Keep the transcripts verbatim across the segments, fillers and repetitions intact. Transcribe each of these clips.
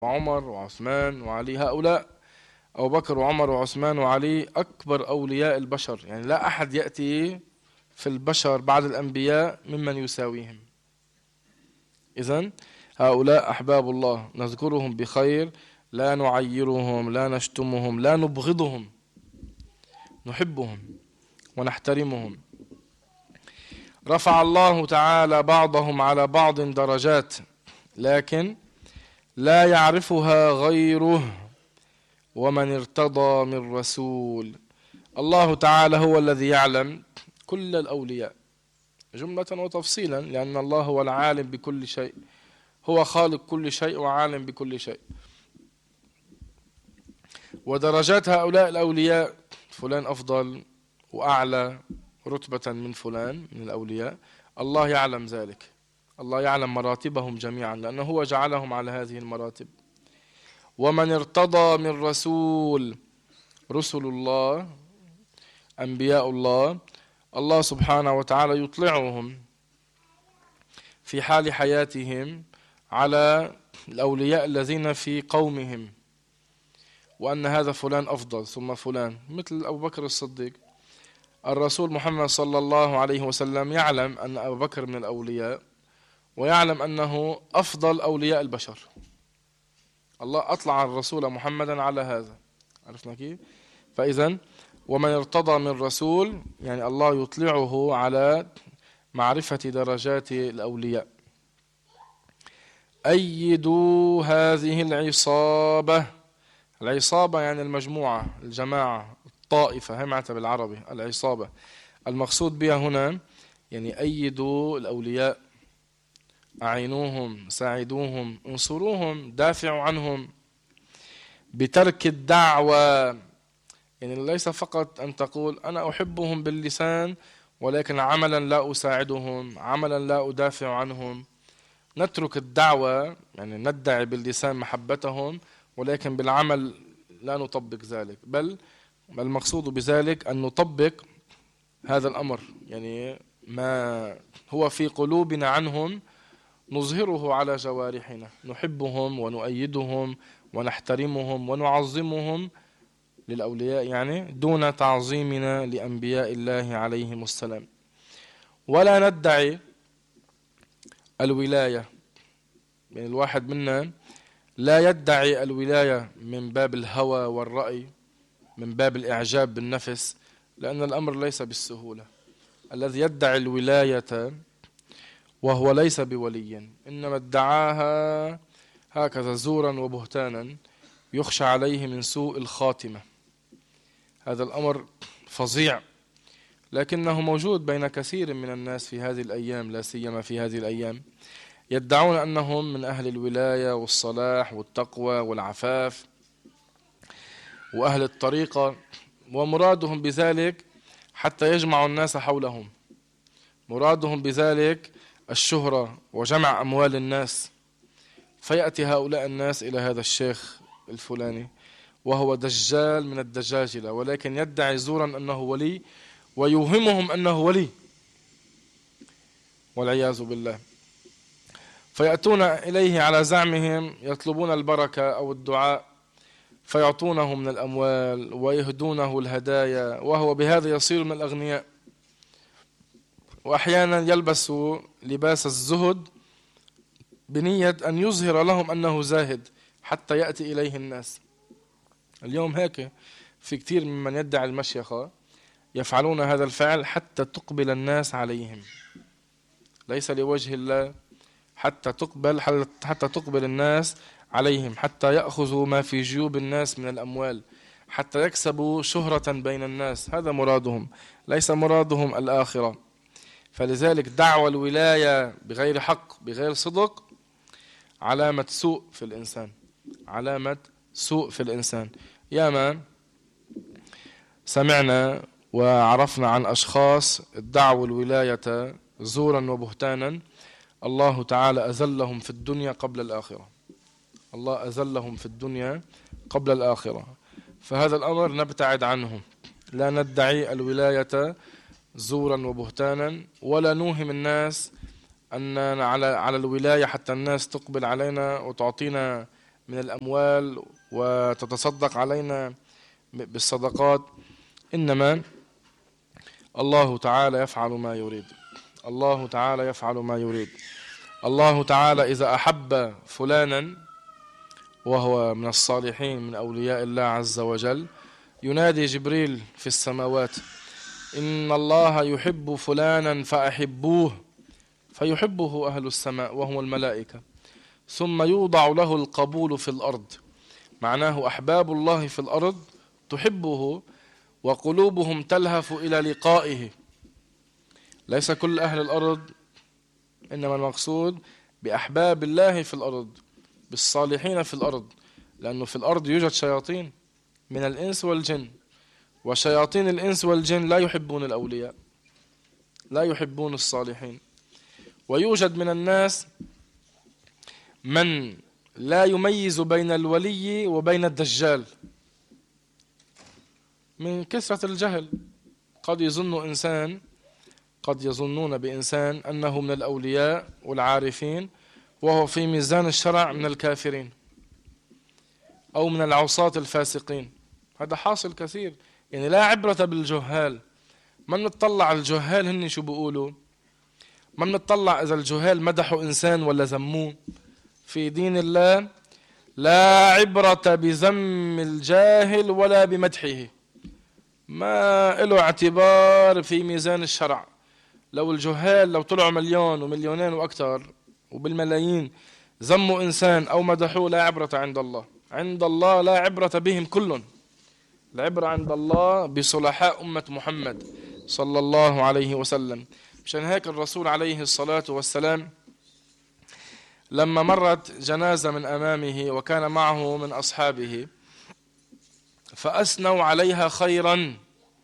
وعمر وعثمان وعلي، هؤلاء أبو بكر وعمر وعثمان وعلي أكبر أولياء البشر، يعني لا أحد يأتي في البشر بعد الأنبياء ممن يساويهم. إذن هؤلاء أحباب الله، نذكرهم بخير، لا نعيرهم، لا نشتمهم، لا نبغضهم، نحبهم ونحترمهم. رفع الله تعالى بعضهم على بعض درجات، لكن لا يعرفها غيره. ومن ارتضى من رسول، الله تعالى هو الذي يعلم كل الأولياء جملة وتفصيلا، لأن الله هو العالم بكل شيء، هو خالق كل شيء وعالم بكل شيء. ودرجات هؤلاء الأولياء، فلان أفضل وأعلى رتبة من فلان من الأولياء، الله يعلم ذلك، الله يعلم مراتبهم جميعا، لأنه هو جعلهم على هذه المراتب. ومن ارتضى من رسول، رسل الله أنبياء الله، الله سبحانه وتعالى يطلعهم في حال حياتهم على الأولياء الذين في قومهم، وأن هذا فلان أفضل ثم فلان، مثل أبو بكر الصديق. الرسول محمد صلى الله عليه وسلم يعلم أن أبو بكر من الأولياء، ويعلم أنه أفضل أولياء البشر. الله أطلع الرسول محمدا على هذا، عرفنا كيف؟ فإذن ومن ارتضى من رسول، يعني الله يطلعه على معرفة درجات الأولياء. أيدوا هذه العصابة، العصابة يعني المجموعة، الجماعة، الطائفة، هم عتب بالعربي العصابة. المقصود بها هنا يعني أيدوا الأولياء، أعينوهم، ساعدوهم، انصروهم، دافعوا عنهم بترك الدعوة. يعني ليس فقط أن تقول أنا أحبهم باللسان، ولكن عملا لا أساعدهم، عملا لا أدافع عنهم. نترك الدعوة، يعني ندعي باللسان محبتهم، ولكن بالعمل لا نطبق ذلك، بل المقصود بذلك أن نطبق هذا الأمر، يعني ما هو في قلوبنا عنهم نظهره على جوارحنا، نحبهم ونؤيدهم ونحترمهم ونعظمهم للأولياء، يعني دون تعظيمنا لأنبياء الله عليهم السلام. ولا ندعي الولاية، يعني الواحد منا لا يدعي الولاية من باب الهوى والرأي، من باب الإعجاب بالنفس، لأن الأمر ليس بالسهولة. الذي يدعي الولاية وهو ليس بولي، إنما ادعاها هكذا زورا وبهتانا يخشى عليه من سوء الخاتمة. هذا الأمر فظيع، لكنه موجود بين كثير من الناس في هذه الأيام، لا سيما في هذه الأيام، يدعون أنهم من أهل الولاية والصلاح والتقوى والعفاف وأهل الطريقة، ومرادهم بذلك حتى يجمعوا الناس حولهم، مرادهم بذلك الشهرة وجمع أموال الناس. فيأتي هؤلاء الناس إلى هذا الشيخ الفلاني وهو دجال من الدجاجلة، ولكن يدعي زورا أنه ولي ويوهمهم أنه ولي، والعياذ بالله. فيأتون إليه على زعمهم يطلبون البركة أو الدعاء، فيعطونه من الأموال ويهدونه الهدايا، وهو بهذا يصير من الأغنياء. وأحيانا يلبس لباس الزهد بنية أن يظهر لهم أنه زاهد حتى يأتي إليه الناس. اليوم هيك في كثير ممن يدعي المشيخة يفعلون هذا الفعل حتى تقبل الناس عليهم، ليس لوجه الله، حتى تقبل حتى تقبل الناس عليهم، حتى يأخذوا ما في جيوب الناس من الأموال، حتى يكسبوا شهرة بين الناس. هذا مرادهم، ليس مرادهم الآخرة. فلذلك دعوى الولاية بغير حق بغير صدق علامة سوء في الإنسان، علامة سوء في الإنسان. ياما سمعنا وعرفنا عن أشخاص ادعوا الولاية زورا وبهتانا، الله تعالى أذلهم في الدنيا قبل الآخرة، الله أذلهم في الدنيا قبل الآخرة. فهذا الأمر نبتعد عنه، لا ندعي الولاية زورا وبهتانا، ولا نوهم الناس أننا على على الولاية حتى الناس تقبل علينا وتعطينا من الأموال وتتصدق علينا بالصدقات، إنما الله تعالى يفعل ما يريد. الله تعالى يفعل ما يريد. الله تعالى إذا أحب فلانا وهو من الصالحين من أولياء الله عز وجل ينادي جبريل في السماوات: إن الله يحب فلانا فأحبوه، فيحبه أهل السماء وهم الملائكة، ثم يوضع له القبول في الأرض. معناه أحباب الله في الأرض تحبه وقلوبهم تلهف إلى لقائه. ليس كل أهل الأرض، إنما المقصود بأحباب الله في الأرض، بالصالحين في الأرض، لأنه في الأرض يوجد شياطين من الإنس والجن، وشياطين الإنس والجن لا يحبون الأولياء، لا يحبون الصالحين. ويوجد من الناس من لا يميز بين الولي وبين الدجال من كثرة الجهل. قد يظن إنسان قد يظنون بإنسان أنه من الأولياء والعارفين وهو في ميزان الشرع من الكافرين أو من العصاة الفاسقين. هذا حاصل كثير. يعني لا عبرة بالجهال. ما نطلع الجهال هن شو بيقولوا، ما نطلع إذا الجهال مدحوا إنسان ولا ذموه. في دين الله لا عبرة بذم الجاهل ولا بمدحه، ما له اعتبار في ميزان الشرع. لو الجهال لو طلعوا مليون ومليونين وأكثر وبالملايين ذموا إنسان أو مدحوه لا عبرة عند الله. عند الله لا عبرة بهم كلهم. العبرة عند الله بصلحاء أمة محمد صلى الله عليه وسلم. مشان هيك الرسول عليه الصلاة والسلام لما مرت جنازة من أمامه وكان معه من أصحابه فأثنوا عليها خيرا.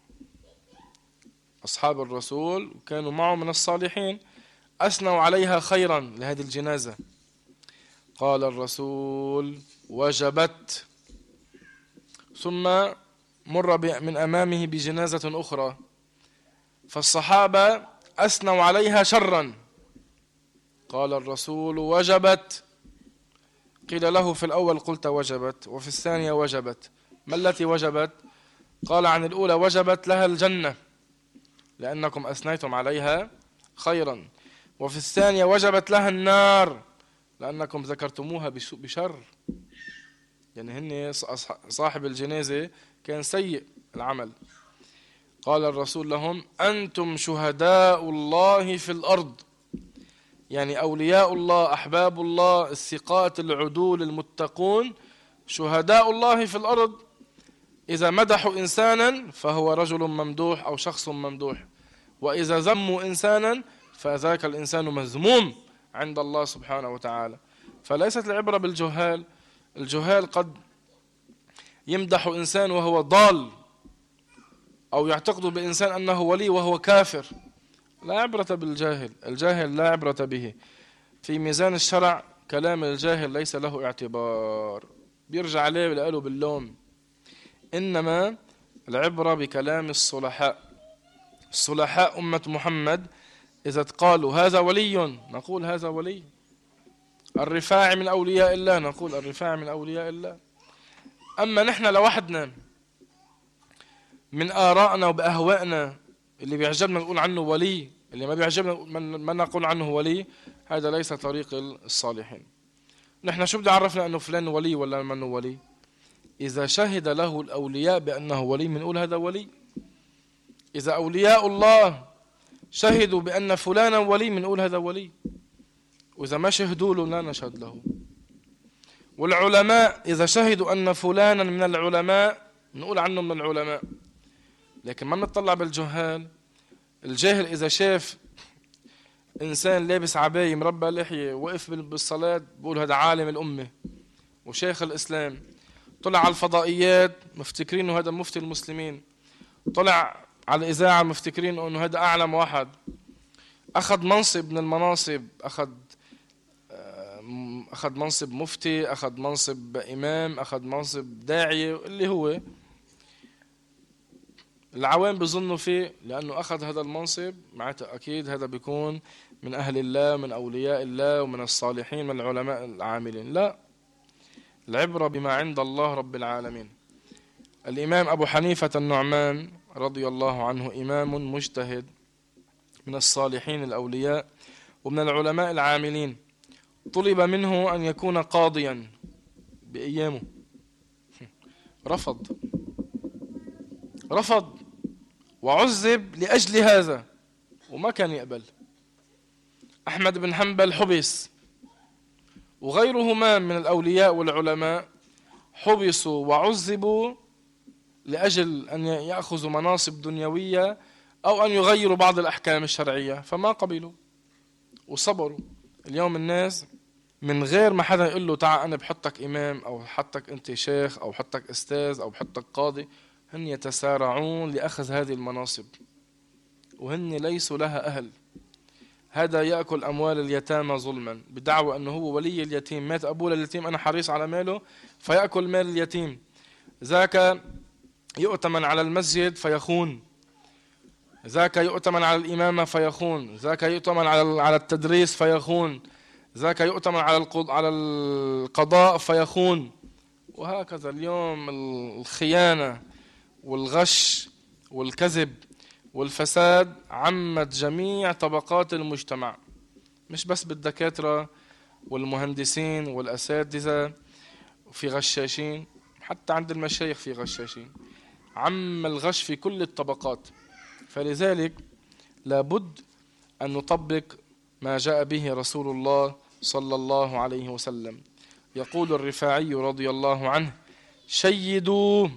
أصحاب الرسول كانوا معه من الصالحين، أثنوا عليها خيرا لهذه الجنازة. قال الرسول: وجبت. ثم مر من أمامه بجنازة أخرى فالصحابة أثنوا عليها شرا. قال الرسول: وجبت. قيل له في الأول قلت وجبت وفي الثانية وجبت، ما التي وجبت؟ قال: عن الأولى وجبت لها الجنة لأنكم أثنيتم عليها خيرا، وفي الثانية وجبت لها النار لأنكم ذكرتموها بشر. يعني هن صاحب الجنازة كان سيء العمل. قال الرسول لهم: أنتم شهداء الله في الأرض. يعني أولياء الله أحباب الله الثقات العدول المتقون شهداء الله في الأرض. إذا مدحوا إنسانا فهو رجل ممدوح أو شخص ممدوح، وإذا ذموا إنسانا فذاك الإنسان مذموم عند الله سبحانه وتعالى. فليست العبرة بالجهال. الجهال قد يمدح إنسان وهو ضال أو يعتقد بإنسان أنه ولي وهو كافر. لا عبرة بالجاهل. الجاهل لا عبرة به. في ميزان الشرع كلام الجاهل ليس له اعتبار، بيرجع عليه بلقاله باللوم. إنما العبرة بكلام الصلحاء. الصلحاء أمة محمد إذا قالوا هذا ولي نقول هذا ولي. الرفاعي من أولياء الله نقول الرفاعي من أولياء الله. أما نحن لوحدنا من آرائنا وبأهوائنا اللي بيعجبنا نقول عنه ولي، اللي ما بيعجبنا ما نقول عنه ولي، هذا ليس طريق الصالحين. نحن شو بدي عرفنا أنه فلان ولي ولا منه ولي؟ إذا شهد له الأولياء بأنه ولي بنقول هذا ولي. إذا أولياء الله شهدوا بأن فلانا ولي بنقول هذا ولي، وإذا ما شهدوا له لا نشهد له. والعلماء إذا شهدوا أن فلانا من العلماء نقول عنه من العلماء. لكن ما نطلع بالجهال. الجاهل إذا شاف إنسان لابس عباية مربى لحية وقف بالصلاة بقول هذا عالم الأمة وشيخ الإسلام. طلع على الفضائيات مفتكرين أنه هذا مفتي المسلمين، طلع على الإذاعة مفتكرين أنه هذا أعلم واحد، أخذ منصب من المناصب، أخذ أخذ منصب مفتي، أخذ منصب إمام، أخذ منصب داعية، اللي هو العوام بيظنوا فيه لأنه أخذ هذا المنصب معناته أكيد هذا بيكون من أهل الله من أولياء الله ومن الصالحين من العلماء العاملين. لا، العبرة بما عند الله رب العالمين. الإمام أبو حنيفة النعمان رضي الله عنه إمام مجتهد من الصالحين الأولياء ومن العلماء العاملين، طلب منه أن يكون قاضيا بأيامه، رفض رفض وعذب لأجل هذا وما كان يقبل. أحمد بن حنبل حبس، وغيرهما من الأولياء والعلماء حبسوا وعذبوا لأجل أن يأخذوا مناصب دنيوية أو أن يغيروا بعض الأحكام الشرعية، فما قبلوا وصبروا. اليوم الناس من غير ما حدا يقول له تعال أنا بحطك إمام أو حطك أنت شيخ أو حطك أستاذ أو بحطك قاضي، هن يتسارعون لأخذ هذه المناصب وهن ليسوا لها أهل. هذا يأكل أموال اليتامى ظلما بدعوى أنه هو ولي اليتيم، مات أبوه لليتيم أنا حريص على ماله فيأكل مال اليتيم. ذاك يؤتمن على المسجد فيخون، ذاك يؤتمن على الإمامة فيخون، ذاك يؤتمن على على التدريس فيخون، ذاك يؤتمن على على القضاء فيخون، وهكذا. اليوم الخيانة والغش والكذب والفساد عمت جميع طبقات المجتمع، مش بس بالدكاترة والمهندسين والأساتذة، وفي غشاشين حتى عند المشايخ في غشاشين، عم الغش في كل الطبقات. فلذلك لابد أن نطبق ما جاء به رسول الله صلى الله عليه وسلم. يقول الرفاعي رضي الله عنه: شيدوا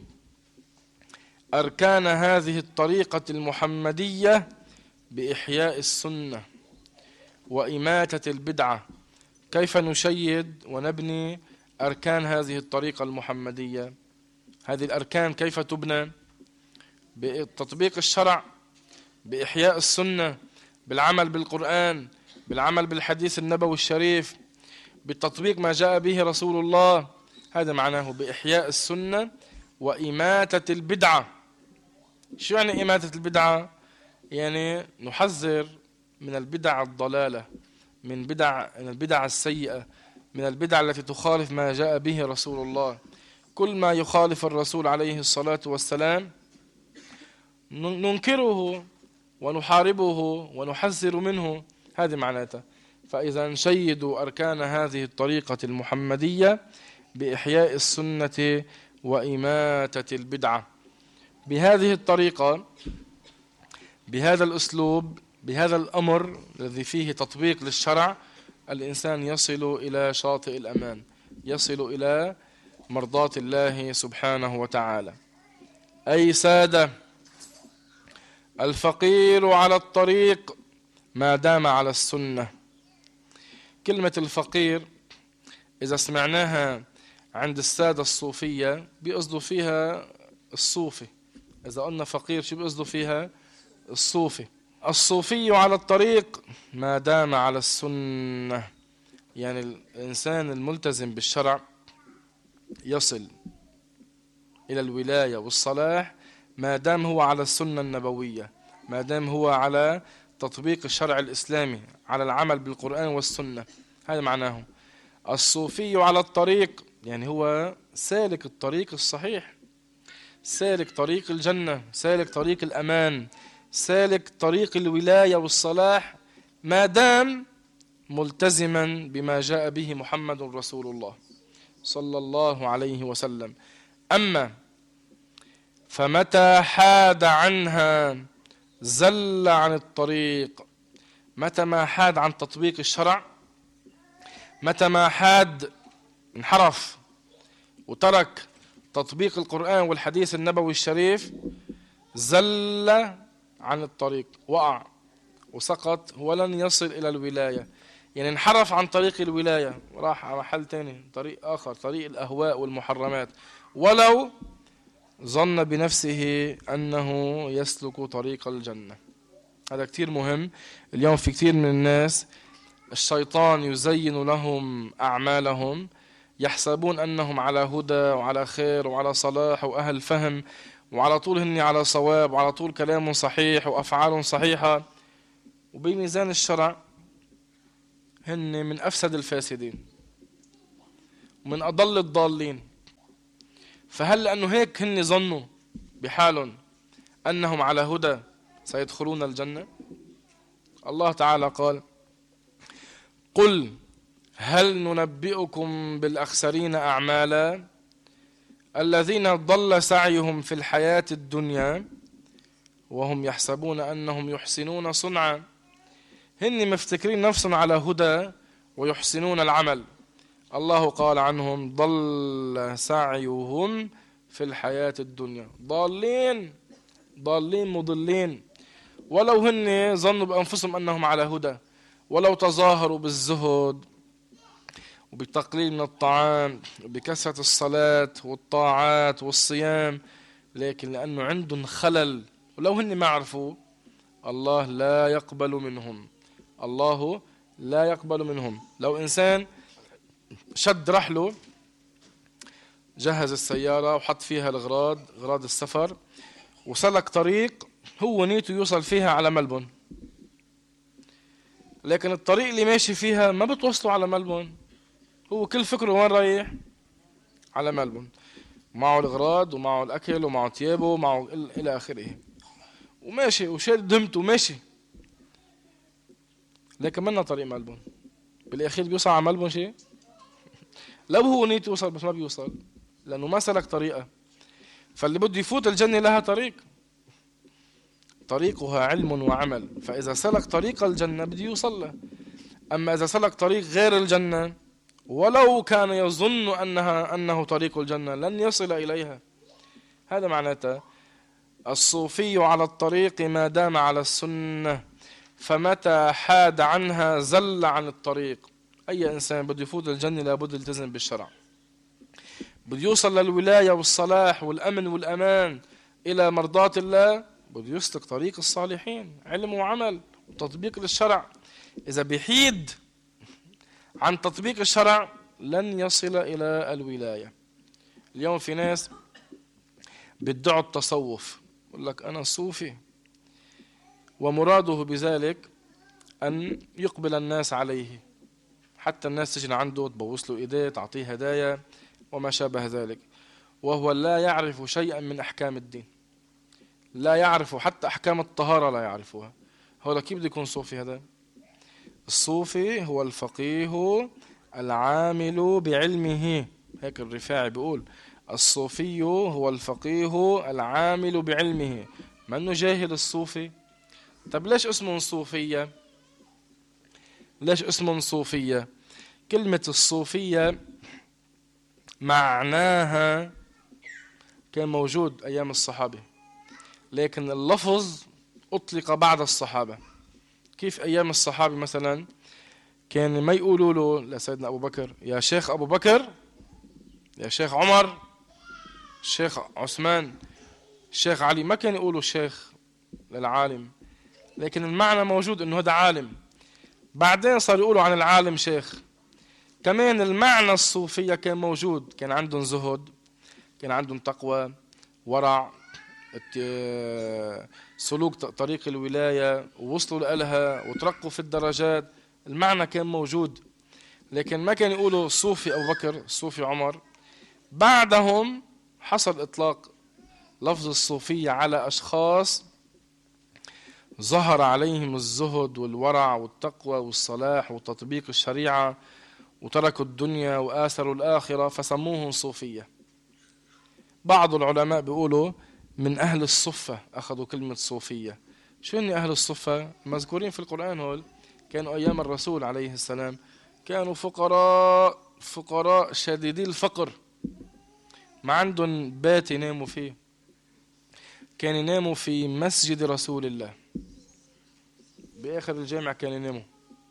أركان هذه الطريقة المحمدية بإحياء السنة وإماتة البدعة. كيف نشيد ونبني أركان هذه الطريقة المحمدية؟ هذه الأركان كيف تبنى؟ بتطبيق الشرع، بإحياء السنة، بالعمل بالقرآن، بالعمل بالحديث النبوي الشريف، بالتطبيق ما جاء به رسول الله. هذا معناه بإحياء السنة وإماتة البدعة. شو يعني إماتة البدعة؟ يعني نحذر من البدع الضلالة، من بدع من البدع السيئة، من البدع التي تخالف ما جاء به رسول الله. كل ما يخالف الرسول عليه الصلاة والسلام ننكره ونحاربه ونحذر منه، هذه معناته. فإذا نشيد أركان هذه الطريقة المحمدية بإحياء السنة وإماتة البدعة. بهذه الطريقة، بهذا الأسلوب، بهذا الأمر الذي فيه تطبيق للشرع، الإنسان يصل إلى شاطئ الأمان، يصل إلى مرضاة الله سبحانه وتعالى. أي سادة، الفقير على الطريق ما دام على السنة. كلمة الفقير إذا سمعناها عند السادة الصوفية بيقصدوا فيها الصوفي. إذا قلنا فقير شو بيقصدوا فيها؟ الصوفي. الصوفي على الطريق ما دام على السنة، يعني الإنسان الملتزم بالشرع يصل إلى الولاية والصلاح ما دام هو على السنة النبوية، ما دام هو على تطبيق الشرع الإسلامي، على العمل بالقرآن والسنة. هذا معناه الصوفي على الطريق، يعني هو سالك الطريق الصحيح، سالك طريق الجنة، سالك طريق الأمان، سالك طريق الولاية والصلاح ما دام ملتزما بما جاء به محمد رسول الله صلى الله عليه وسلم. أما فمتى حاد عنها زل عن الطريق، متى ما حاد عن تطبيق الشرع، متى ما حاد انحرف وترك تطبيق القرآن والحديث النبوي الشريف، زل عن الطريق، وقع وسقط ولن يصل إلى الولاية. يعني انحرف عن طريق الولاية وراح على محل تاني، طريق آخر، طريق الأهواء والمحرمات، ولو ظن بنفسه أنه يسلك طريق الجنة. هذا كتير مهم. اليوم في كتير من الناس الشيطان يزين لهم أعمالهم، يحسبون أنهم على هدى وعلى خير وعلى صلاح وأهل فهم، وعلى طول هن على صواب، وعلى طول كلام صحيح وأفعال صحيحة، وبميزان الشرع هن من أفسد الفاسدين. ومن أضل الضالين. فهل لأنه هيك هن ظنوا بحالهم أنهم على هدى سيدخلون الجنة؟ الله تعالى قال: قل هل ننبئكم بالأخسرين أعمالا الذين ضل سعيهم في الحياة الدنيا وهم يحسبون أنهم يحسنون صنعا. هن مفتكرين نفسهم على هدى ويحسنون العمل. الله قال عنهم: ضل سعيهم في الحياة الدنيا. ضالين ضالين مضلين. ولو هن ظنوا بأنفسهم أنهم على هدى، ولو تظاهروا بالزهد وبالتقليل من الطعام وبكثرة الصلاة والطاعات والصيام، لكن لأنه عندهم خلل ولو هن ما عرفوا، الله لا يقبل منهم. الله لا يقبل منهم. لو إنسان شد رحله، جهز السيارة وحط فيها الأغراض، أغراض السفر، وسلك طريق هو نيته يوصل فيها على ملبون، لكن الطريق اللي ماشي فيها ما بتوصله على ملبون، هو كل فكره وين رايح؟ على ملبون. معه الأغراض ومعه الأكل ومعه ثيابه ومعه إلى آخره، وماشي وشاد دمته وماشي، لكن منا طريق ملبون. بالأخير بيوصل على ملبون شيء؟ لو هو نيته يوصل بس ما بيوصل، لأنه ما سلك طريقة. فاللي بده يفوت الجنة لها طريق، طريقها علم وعمل، فإذا سلك طريق الجنة بده يوصل له. أما إذا سلك طريق غير الجنة ولو كان يظن أنها أنه طريق الجنة لن يصل إليها. هذا معناته الصوفي على الطريق ما دام على السنة، فمتى حاد عنها زل عن الطريق. أي إنسان بده يفوت الجنة لابد يلتزم بالشرع، بده يوصل للولاية والصلاح والأمن والأمان إلى مرضاة الله، بده يسلك طريق الصالحين، علم وعمل وتطبيق للشرع. إذا بيحيد عن تطبيق الشرع لن يصل إلى الولاية. اليوم في ناس بيدعوا التصوف، يقول لك أنا صوفي، ومراده بذلك أن يقبل الناس عليه، حتى الناس تجي عنده تبوس له إيديه، تعطيه هدايا وما شابه ذلك، وهو لا يعرف شيئا من أحكام الدين، لا يعرف حتى أحكام الطهارة لا يعرفها. هو كيف بده يكون صوفي هذا؟ الصوفي هو الفقيه العامل بعلمه، هيك الرفاعي بيقول: الصوفي هو الفقيه العامل بعلمه. منه جاهل الصوفي. طب ليش اسمه صوفية؟ ليش اسمه صوفية؟ كلمة الصوفية معناها كان موجود أيام الصحابة، لكن اللفظ أطلق بعد الصحابة. كيف أيام الصحابة مثلا كان ما يقولوا له لسيدنا أبو بكر يا شيخ أبو بكر، يا شيخ عمر، الشيخ عثمان، الشيخ علي، ما كان يقولوا الشيخ للعالم، لكن المعنى موجود إنه هذا عالم. بعدين صار يقولوا عن العالم شيخ. كمان المعنى الصوفية كان موجود، كان عندهم زهد، كان عندهم تقوى، ورع، سلوك طريق الولاية، ووصلوا لها وترقوا في الدرجات. المعنى كان موجود، لكن ما كان يقولوا صوفي أبو بكر، صوفي عمر. بعدهم حصل إطلاق لفظ الصوفية على أشخاص ظهر عليهم الزهد والورع والتقوى والصلاح وتطبيق الشريعة، وتركوا الدنيا وآثروا الآخرة، فسموهم صوفية. بعض العلماء بيقولوا من أهل الصفة أخذوا كلمة صوفية. شو هن أهل الصفة؟ مذكورين في القرآن، هول كانوا أيام الرسول عليه السلام، كانوا فقراء فقراء شديدي الفقر، ما عندهم بيت يناموا فيه، كان يناموا في مسجد رسول الله، بآخر الجامع كان يناموا.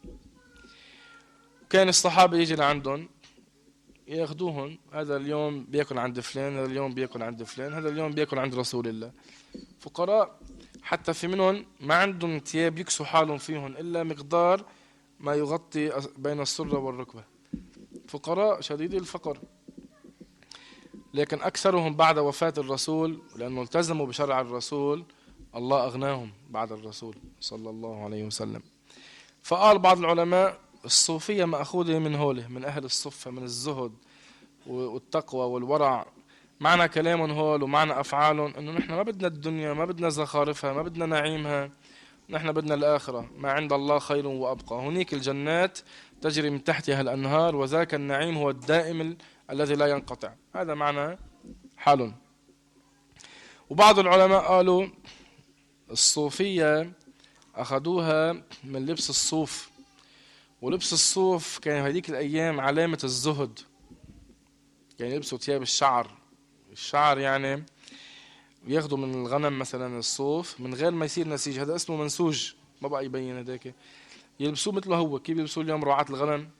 كان الصحابة يجي لعندهم ياخدوهم، هذا اليوم بياكل عند فلان، هذا اليوم بياكل عند فلان، هذا اليوم بياكل عند رسول الله. فقراء، حتى في منهم ما عندهم ثياب يكسوا حالهم فيهم إلا مقدار ما يغطي بين السرة والركبة. فقراء شديدي الفقر، لكن أكثرهم بعد وفاة الرسول لأنه التزموا بشرع الرسول الله أغناهم بعد الرسول صلى الله عليه وسلم. فقال بعض العلماء الصوفية مأخوذة من هوله، من أهل الصفة، من الزهد والتقوى والورع، معنى كلامهم هول ومعنى أفعالهم إنه نحن ما بدنا الدنيا، ما بدنا زخارفها، ما بدنا نعيمها، نحن بدنا الآخرة. ما عند الله خير وأبقى، هنيك الجنات تجري من تحتها الأنهار، وذاك النعيم هو الدائم ال- الذي لا ينقطع. هذا معنى حالهم. وبعض العلماء قالوا الصوفية أخذوها من لبس الصوف، ولبس الصوف كان هذيك الأيام علامة الزهد، يعني يلبسوا ثياب الشعر. الشعر يعني بياخدوا من الغنم مثلا الصوف من غير ما يصير نسيج، هذا اسمه منسوج، ما بقى يبين هذاك، يلبسوه مثله هو كيف يلبسوه اليوم رعاة الغنم.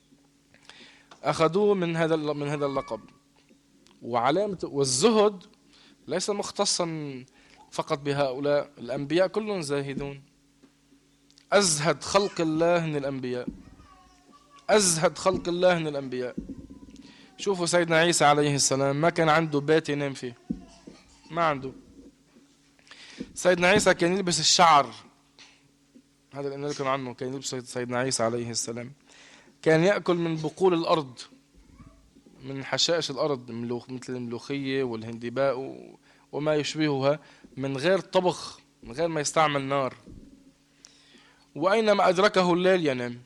أخذوه من هذا من هذا اللقب. وعلامة والزهد ليس مختصا فقط بهؤلاء، الأنبياء كلهم زاهدون. أزهد خلق الله من الأنبياء، أزهد خلق الله من الأنبياء. شوفوا سيدنا عيسى عليه السلام ما كان عنده بيت ينام فيه، ما عنده. سيدنا عيسى كان يلبس الشعر، هذا اللي قلنا لكم عنه، كان يلبس سيدنا عيسى عليه السلام. كان يأكل من بقول الأرض، من حشائش الأرض، مثل الملوخية والهندباء وما يشبهها، من غير طبخ، من غير ما يستعمل نار. وأينما أدركه الليل ينام.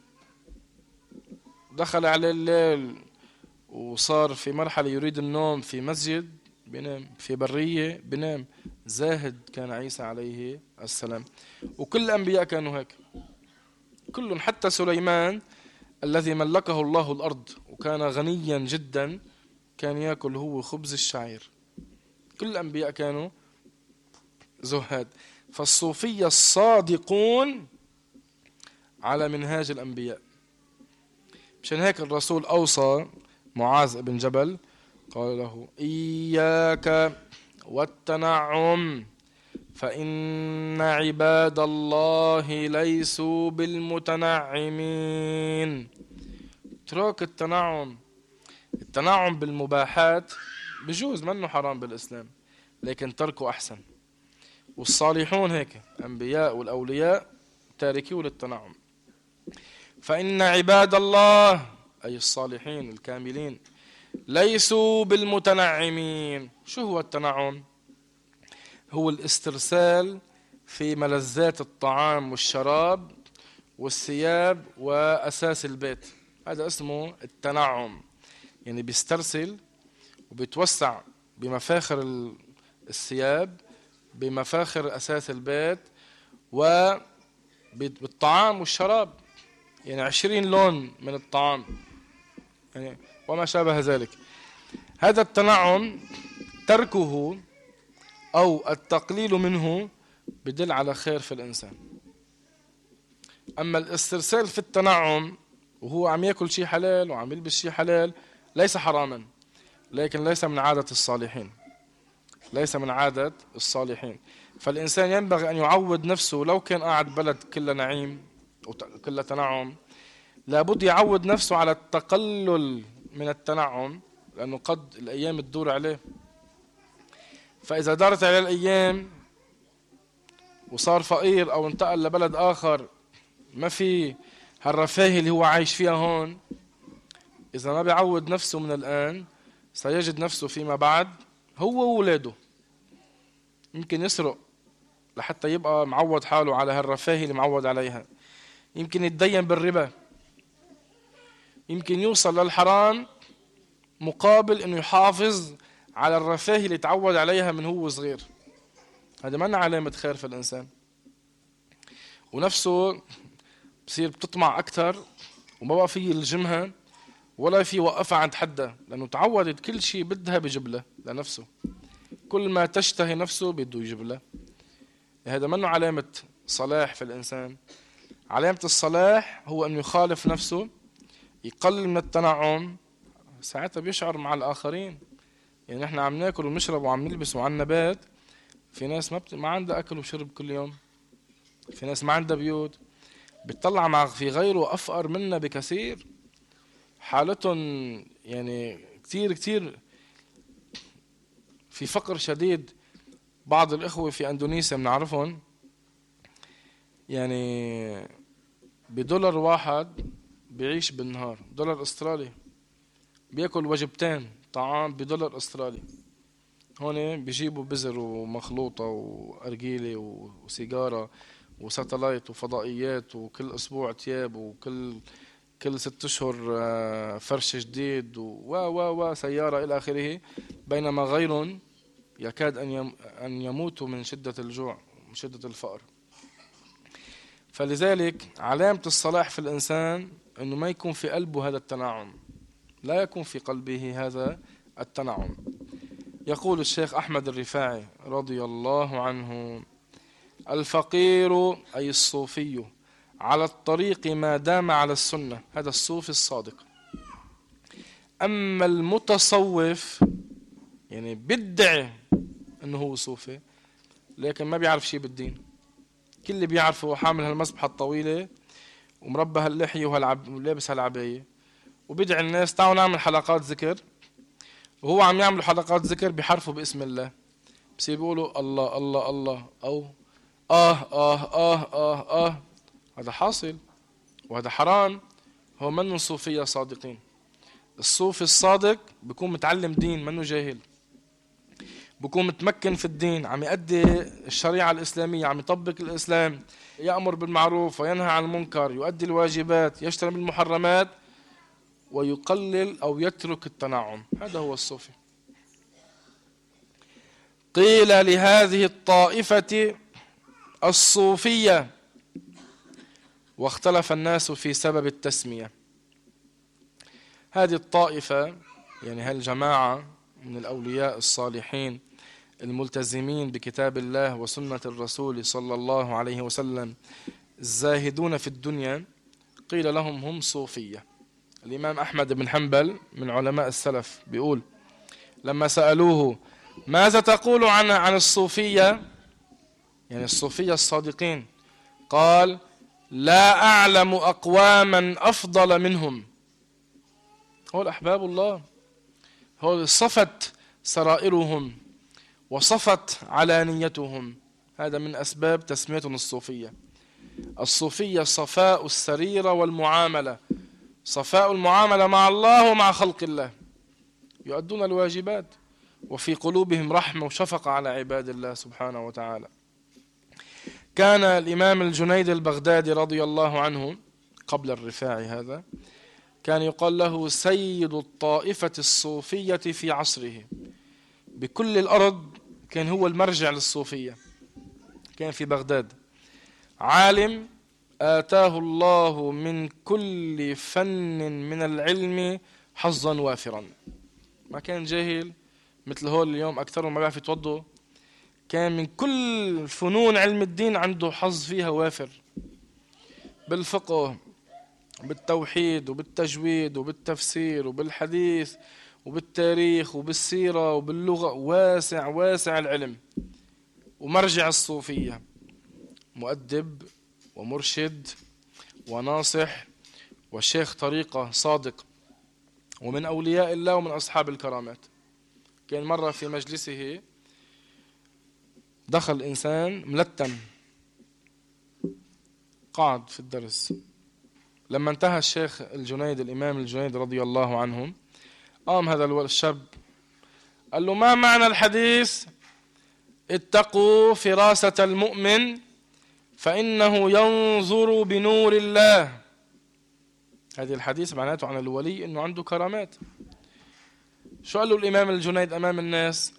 دخل عليه الليل وصار في مرحلة يريد النوم في مسجد بنام، في برية بنام. زاهد كان عيسى عليه السلام. وكل الأنبياء كانوا هيك كلهم، حتى سليمان الذي ملكه الله الأرض وكان غنيا جدا كان يأكل هو خبز الشعير. كل الأنبياء كانوا زهاد. فالصوفية الصادقون على منهاج الأنبياء. مشان هيك الرسول أوصى معاذ بن جبل، قال له إياك والتنعم فإن عباد الله ليسوا بالمتنعمين. اترك التنعم. التنعم بالمباحات بجوز، منه حرام بالإسلام، لكن تركه أحسن. والصالحون هيك، الأنبياء والأولياء تاركوا للتنعم. فإن عباد الله أي الصالحين الكاملين ليسوا بالمتنعمين. شو هو التنعم؟ هو الاسترسال في ملذات الطعام والشراب والثياب وأساس البيت، هذا اسمه التنعم. يعني بيسترسل وبيتوسع بمفاخر الثياب، بمفاخر أساس البيت، وبالطعام والشراب، يعني عشرين لون من الطعام يعني وما شابه ذلك. هذا التنعم تركه أو التقليل منه بدل على خير في الإنسان. أما الاسترسال في التنعم وهو عم يأكل شيء حلال وعم يلبس شيء حلال ليس حراما، لكن ليس من عادة الصالحين، ليس من عادة الصالحين. فالإنسان ينبغي أن يعود نفسه، لو كان قاعد بلد كل نعيم وكل تنعم، لابد يعود نفسه على التقلل من التنعم، لأنه قد الأيام تدور عليه. فإذا دارت عليه الأيام وصار فقير أو انتقل لبلد آخر ما في هالرفاهية اللي هو عايش فيها هون، إذا ما بيعود نفسه من الآن سيجد نفسه فيما بعد هو وولاده يمكن يسرق لحتى يبقى معود حاله على هالرفاهية اللي معود عليها، يمكن يتدين بالربا، يمكن يوصل للحرام مقابل انه يحافظ على الرفاهية اللي تعود عليها من هو صغير. هذا ما علامة خير في الإنسان. ونفسه بصير بتطمع أكثر وما بقى فيه يلجمها ولا في وقفها عند حدها، لأنه تعودت كل شيء بدها بيجيب له لنفسه، كل ما تشتهي نفسه بده يجيب له. هذا منه علامة صلاح في الإنسان. علامة الصلاح هو أن يخالف نفسه، يقلل من التنعم، ساعتها بيشعر مع الآخرين. يعني نحن عم ناكل ونشرب وعم نلبس وعن نبات، في ناس ما, بت... ما عندها أكل وشرب كل يوم، في ناس ما عندها بيوت، بتطلع مع في غيره أفقر منا بكثير، حالتهم يعني كتير كتير في فقر شديد. بعض الإخوة في أندونيسيا بنعرفهم يعني بدولار واحد بيعيش بالنهار، دولار استرالي بياكل وجبتين طعام بدولار استرالي. هون بيجيبوا بزر ومخلوطة وأرجيلة وسيجارة وساتلايت وفضائيات، وكل أسبوع تياب، وكل كل ست أشهر فرش جديد، و و و سيارة إلى آخره. بينما غيرهم يكاد أن أن يموتوا من شدة الجوع ومن شدة الفقر. فلذلك علامة الصلاح في الإنسان أنه ما يكون في قلبه هذا التنعم، لا يكون في قلبه هذا التنعم. يقول الشيخ أحمد الرفاعي رضي الله عنه: الفقير أي الصوفي على الطريق ما دام على السنة، هذا الصوفي الصادق. أما المتصوف يعني بيدعي أنه هو صوفي لكن ما بيعرف شيء بالدين. كل اللي بيعرفه هو حامل هالمسبحة الطويلة ومربى هاللحية ولابس هالعباية، وبيدعي الناس تعالوا نعمل حلقات ذكر، وهو عم يعملوا حلقات ذكر بيحرفوا باسم الله، بس بيقولوا الله الله الله أو آه آه آه آه آه. هذا حاصل وهذا حرام. هو منه صوفية صادقين. الصوفي الصادق بيكون متعلم دين، منه جاهل، بيكون متمكن في الدين، عم يؤدي الشريعة الإسلامية، عم يطبق الإسلام، يأمر بالمعروف وينهى عن المنكر، يؤدي الواجبات، يجتنب المحرمات، ويقلل أو يترك التنعم. هذا هو الصوفي. قيل لهذه الطائفة الصوفية، واختلف الناس في سبب التسمية. هذه الطائفة يعني هالجماعة من الأولياء الصالحين الملتزمين بكتاب الله وسنة الرسول صلى الله عليه وسلم، الزاهدون في الدنيا، قيل لهم هم صوفية. الإمام أحمد بن حنبل من علماء السلف بيقول لما سألوه ماذا تقول عن عن الصوفية، يعني الصوفية الصادقين، قال لا أعلم أقواما أفضل منهم. هو الأحباب الله، هو صفت سرائرهم وصفت علانيتهم. هذا من أسباب تسميتهم الصوفية. الصوفية صفاء السريرة والمعاملة، صفاء المعاملة مع الله ومع خلق الله، يؤدون الواجبات وفي قلوبهم رحمة وشفقة على عباد الله سبحانه وتعالى. كان الإمام الجنيد البغدادي رضي الله عنه قبل الرفاعي هذا كان يقال له سيد الطائفة الصوفية في عصره. بكل الأرض كان هو المرجع للصوفية. كان في بغداد عالم آتاه الله من كل فن من العلم حظا وافرا. ما كان جاهل مثل هول اليوم أكثرهم ما بيعرف يتوضوا. كان من كل فنون علم الدين عنده حظ فيها وافر، بالفقه بالتوحيد وبالتجويد وبالتفسير وبالحديث وبالتاريخ وبالسيرة وباللغة. واسع واسع العلم. ومرجع الصوفية مؤدب ومرشد وناصح وشيخ طريقة صادق، ومن أولياء الله ومن أصحاب الكرامات. كان مرة في مجلسه دخل إنسان ملتم قعد في الدرس. لما انتهى الشيخ الجنيد الإمام الجنيد رضي الله عنه قام هذا الشاب قال له ما معنى الحديث اتقوا فراسة المؤمن فإنه ينظر بنور الله. هذه الحديث معناته عن الولي إنه عنده كرامات. شو قال له الإمام الجنيد أمام الناس؟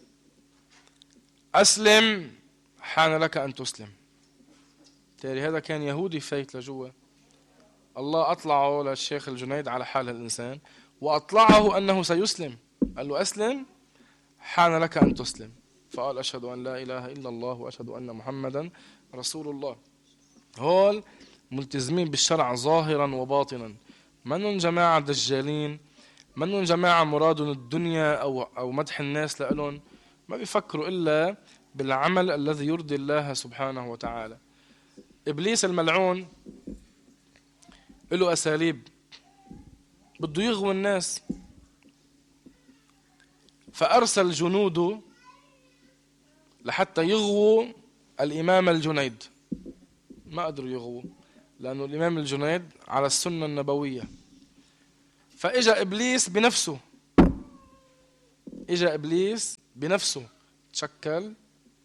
أسلم حان لك أن تسلم. تالي هذا كان يهودي فايت لجوا. الله أطلعه للشيخ الجنيد على حال الإنسان وأطلعه أنه سيسلم. قال له أسلم حان لك أن تسلم. فقال أشهد أن لا إله إلا الله وأشهد أن محمدا رسول الله. هول ملتزمين بالشرع ظاهرا وباطنا، منهم جماعة دجالين، منهم جماعة مرادهم الدنيا أو أو مدح الناس لألون. ما بيفكروا إلا بالعمل الذي يرضي الله سبحانه وتعالى. إبليس الملعون له أساليب، بده يغوي الناس، فأرسل جنوده لحتى يغووا الإمام الجنيد. ما قدروا يغووا لأنه الإمام الجنيد على السنة النبوية. فإجا إبليس بنفسه إجا إبليس بنفسه تشكل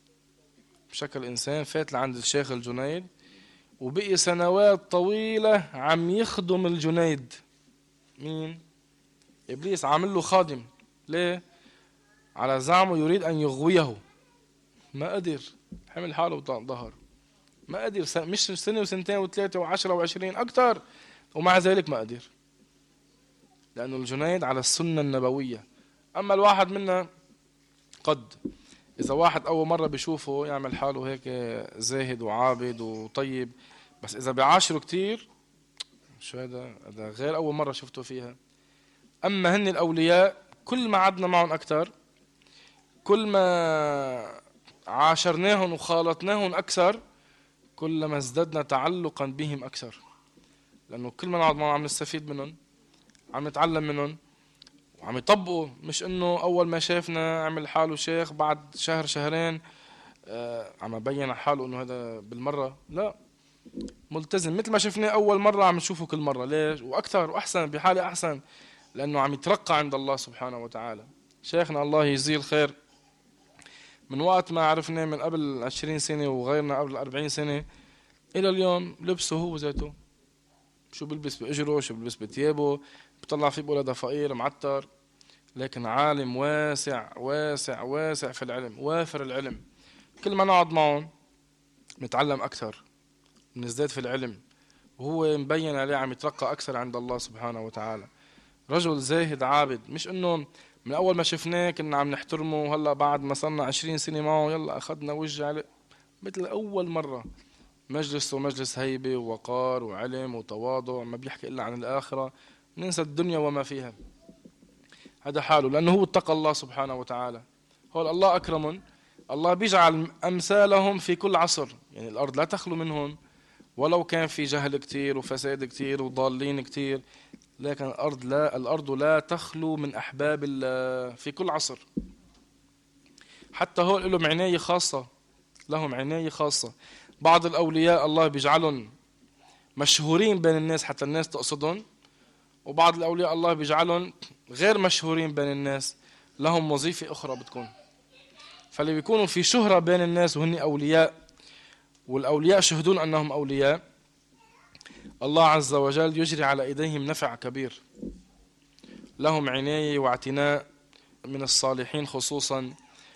بشكل إنسان، فات لعند الشيخ الجنيد وبقي سنوات طويلة عم يخدم الجنيد. مين؟ إبليس عامل له خادم. ليه؟ على زعمه يريد أن يغويه. ما قدر، حمل حاله وظهر، ما قدر، مش سنة وسنتين وثلاثة وعشرة وعشرين أكتر، ومع ذلك ما قدر، لأنه الجنيد على السنة النبوية. أما الواحد منا قد إذا واحد أول مرة بيشوفه يعمل حاله هيك زاهد وعابد وطيب، بس إذا بيعاشره كتير شو هذا، هذا غير أول مرة شفته فيها. أما هن الأولياء كل ما عدنا معهم أكتر، كل ما عاشرناهم وخالطناهم أكثر، كلما ازددنا تعلقا بهم أكثر، لأنه كل ما نقعد معهم عم نستفيد منهم، عم نتعلم منهم وعم يطبقوا. مش إنه أول ما شافنا عمل حاله شيخ، بعد شهر شهرين آه عم يبين حاله إنه هذا بالمرة. لا، ملتزم مثل ما شفناه أول مرة عم نشوفه كل مرة. ليش؟ وأكثر وأحسن، بحالة أحسن، لأنه عم يترقى عند الله سبحانه وتعالى. شيخنا الله يجزيه الخير، من وقت ما عرفناه من قبل عشرين سنة وغيرنا قبل أربعين سنة إلى اليوم لبسه هو ذاته، شو بلبس بأجره، شو بلبس بتيابه، بطلع فيه بقول هذا فقير معتر، لكن عالم واسع واسع واسع في العلم، وافر العلم. كل ما نقعد معه نتعلم أكثر، نزداد في العلم، وهو مبين عليه عم يترقى أكثر عند الله سبحانه وتعالى. رجل زاهد عابد، مش إنه من أول ما شفناه كنا عم نحترمه وهلأ بعد ما صرنا عشرين سنة معه يلا أخذنا وجه عليه. مثل أول مرة، مجلسه مجلس هيبة ووقار وعلم وتواضع، ما بيحكي إلا عن الآخرة، ننسى الدنيا وما فيها. هذا حاله، لأنه هو اتقى الله سبحانه وتعالى. هو الله أكرمهم، الله بيجعل أمثالهم في كل عصر، يعني الأرض لا تخلو منهم، ولو كان في جهل كتير وفساد كتير وضالين كتير، لكن الأرض لا الأرض لا تخلو من أحباب الله في كل عصر. حتى هو لهم عناية خاصة، لهم عناية خاصة. بعض الأولياء الله بيجعلهم مشهورين بين الناس حتى الناس تقصدهم، وبعض الأولياء الله بيجعلهم غير مشهورين بين الناس، لهم وظيفة أخرى بتكون. فاللي بيكونوا في شهرة بين الناس وهن أولياء، والأولياء شهدون أنهم أولياء، الله عز وجل يجري على إيديهم نفع كبير، لهم عناية واعتناء من الصالحين خصوصا،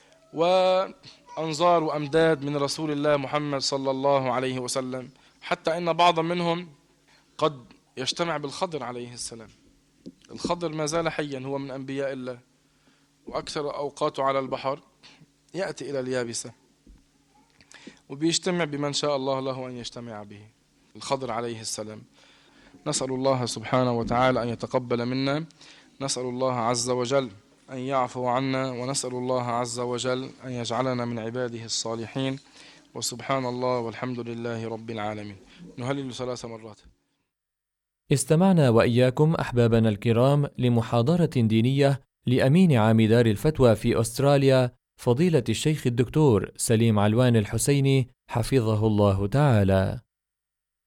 وأنظار وأمداد من رسول الله محمد صلى الله عليه وسلم، حتى إن بعض منهم قد يجتمع بالخضر عليه السلام. الخضر ما زال حيا، هو من أنبياء الله، وأكثر أوقاته على البحر، يأتي إلى اليابسة وبيجتمع بمن شاء الله له أن يجتمع به، الخضر عليه السلام. نسأل الله سبحانه وتعالى أن يتقبل منا، نسأل الله عز وجل أن يعفو عنا، ونسأل الله عز وجل أن يجعلنا من عباده الصالحين. وسبحان الله والحمد لله رب العالمين. نهلل ثلاث مرات. استمعنا وإياكم أحبابنا الكرام لمحاضرة دينية لأمين عام دار الفتوى في أستراليا، فضيلة الشيخ الدكتور سليم علوان الحسيني حفظه الله تعالى.